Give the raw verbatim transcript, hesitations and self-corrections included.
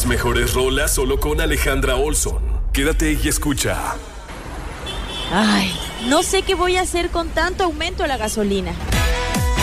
Las mejores rolas solo con Alejandra Olson. Quédate y escucha. Ay, no sé qué voy a hacer con tanto aumento a la gasolina.